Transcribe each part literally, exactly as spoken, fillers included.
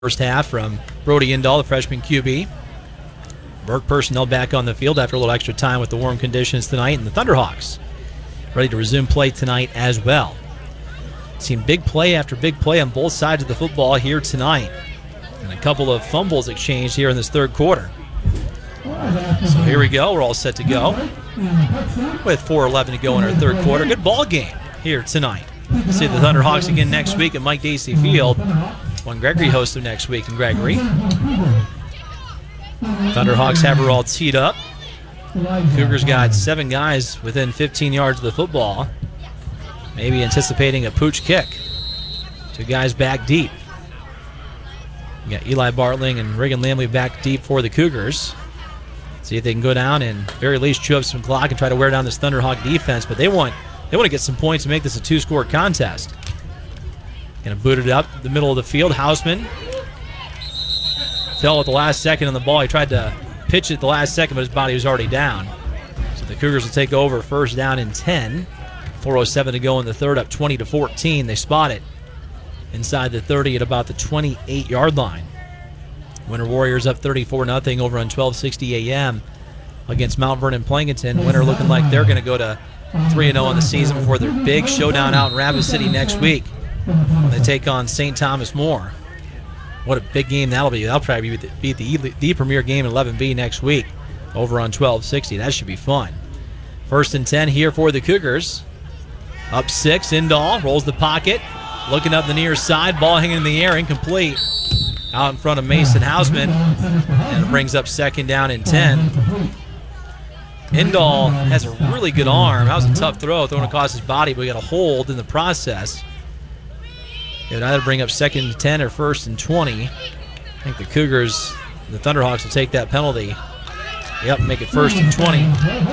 First half from Brody Indahl, the freshman Q B. Burke personnel back on the field after a little extra time with the warm conditions tonight, and the Thunderhawks ready to resume play tonight as well. Seen big play after big play on both sides of the football here tonight, and a couple of fumbles exchanged here in this third quarter. So here we go. We're all set to go with four eleven to go in our third quarter. Good ball game here tonight. We'll see the Thunderhawks again next week at Mike Dacey Field when Gregory hosts them next week in Gregory. Thunderhawks have her all teed up. Cougars got seven guys within fifteen yards of the football. Maybe anticipating a pooch kick. Two guys back deep. You got Eli Bartling and Reagan Lamley back deep for the Cougars. See if they can go down and very least chew up some clock and try to wear down this Thunderhawk defense. But they want they want to get some points to make this a two-score contest. Gonna boot it up the middle of the field. Hausman fell at the last second on the ball. He tried to pitch it at the last second, but his body was already down. So the Cougars will take over first down and ten. four oh seven to go in the third, up twenty to fourteen. They spot it inside the thirty at about the twenty-eight yard line. Winter Warriors up thirty-four nothing over on twelve sixty A M against Mount Vernon Plankinton. Winter looking like they're going to go to three and oh on the season before their big showdown out in Rapid City next week when they take on Saint Thomas More. What a big game that'll be. That'll probably be the, be the, the premier game in eleven B next week over on twelve sixty. That should be fun. First and ten here for the Cougars. Up six, Indahl rolls the pocket. Looking up the near side, ball hanging in the air, incomplete. Out in front of Mason Hausman, and it brings up second down and ten. Indahl has a really good arm. That was a tough throw, thrown across his body, but we got a hold in the process. It would either bring up second and ten or first and twenty. I think the Cougars, the Thunderhawks, will take that penalty. Yep, make it first and twenty.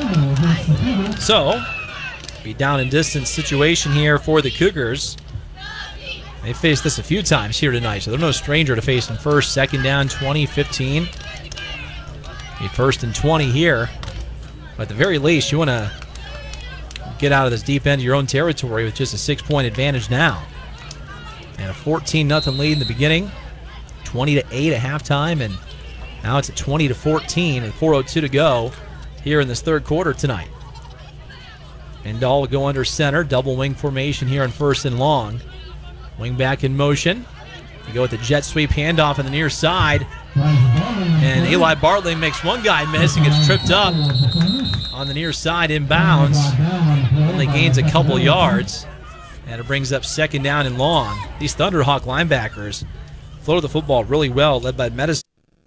So, be down in distance situation here for the Cougars. They faced this a few times here tonight, so they're no stranger to facing first, second down, twenty, fifteen. Be first and twenty here. But at the very least, you want to get out of this deep end of your own territory with just a six-point advantage now. And a fourteen nothing lead in the beginning, twenty to eight at halftime, and now it's at twenty to fourteen and four oh two to go here in this third quarter tonight. Indahl will go under center, double wing formation here on first and long. Wing back in motion. You go with the jet sweep handoff on the near side. And Eli Bartling makes one guy miss and gets tripped up on the near side inbounds. Only gains a couple yards. And it brings up second down and long. These Thunderhawk linebackers flow the football really well, led by Medicine.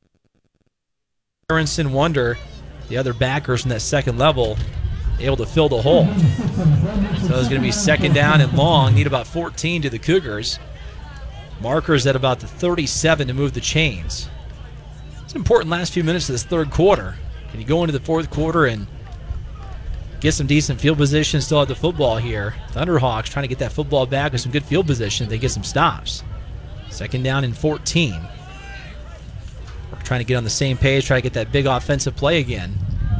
Aronson Wonder, the other backers from that second level, able to fill the hole. So it's going to be second down and long. Need about fourteen to the Cougars. Markers at about the thirty-seven to move the chains. It's an important last few minutes of this third quarter. Can you go into the fourth quarter and get some decent field position, still have the football here? Thunderhawks trying to get that football back with some good field position. They get some stops. Second down and fourteen. We're trying to get on the same page, try to get that big offensive play again.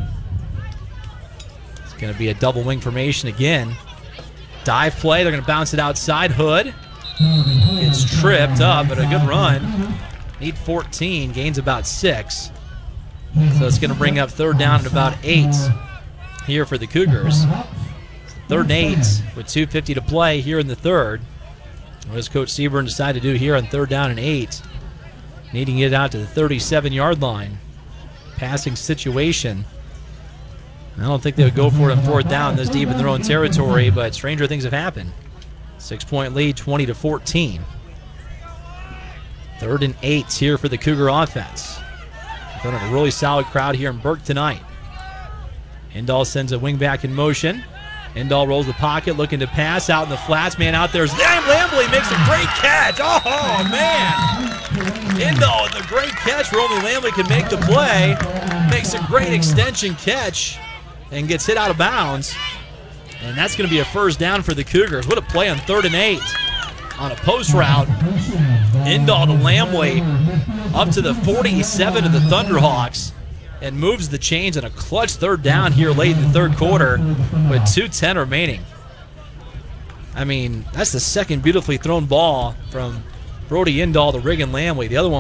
It's going to be a double wing formation again. Dive play, they're going to bounce it outside. Hood gets tripped up, but a good run. Need fourteen, gains about six. So it's going to bring up third down at about eight here for the Cougars. Third and eight with two fifty to play here in the third. What does Coach Seaburn decide to do here on third down and eight? Needing to get out to the thirty-seven yard line. Passing situation. I don't think they would go for it on fourth down this deep in their own territory, but stranger things have happened. Six-point lead, twenty to fourteen. Third and eight here for the Cougar offense. In front of a really solid crowd here in Burke tonight. Indahl sends a wing back in motion. Indahl rolls the pocket, looking to pass out in the flats. Man, out there's Lamley makes a great catch. Oh, man. Indahl with a great catch where only Lamley can make the play. Makes a great extension catch and gets hit out of bounds. And that's going to be a first down for the Cougars. What a play on third and eight on a post route. Indahl to Lamley up to the forty-seven of the Thunderhawks and moves the chains on a clutch third down here late in the third quarter with two ten remaining. I mean, that's the second beautifully thrown ball from Brody Indahl to Regan Lamley. The other one